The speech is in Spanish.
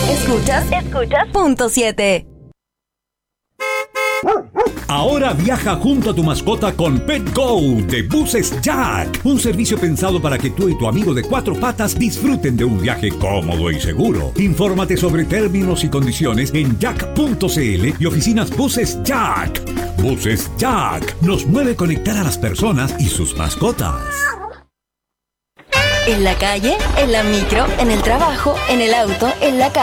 Escuchas punto 7. Ahora viaja junto a tu mascota con PetGo de Buses Jack, un servicio pensado para que tú y tu amigo de 4 patas disfruten de un viaje cómodo y seguro. Infórmate sobre términos y condiciones en jack.cl y oficinas Buses Jack. Buses Jack nos mueve conectar a las personas y sus mascotas. En la calle, en la micro, en el trabajo, en el auto, en la casa.